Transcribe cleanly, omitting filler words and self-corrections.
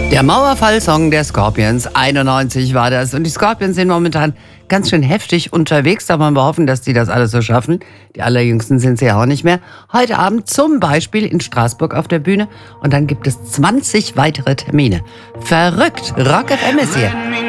Der Mauerfall-Song der Scorpions, 91 war das. Und die Scorpions sind momentan ganz schön heftig unterwegs. Da wollen wir hoffen, dass die das alles so schaffen. Die allerjüngsten sind sie ja auch nicht mehr. Heute Abend zum Beispiel in Straßburg auf der Bühne. Und dann gibt es 20 weitere Termine. Verrückt, Rock FM ist hier.